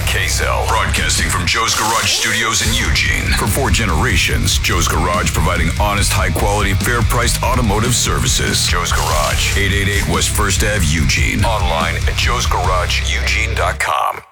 Kazel, broadcasting from Joe's Garage Studios in Eugene. For 4 generations, Joe's Garage providing honest, high-quality, fair-priced automotive services. Joe's Garage, 888 West 1st Ave, Eugene. Online at joesgarageeugene.com.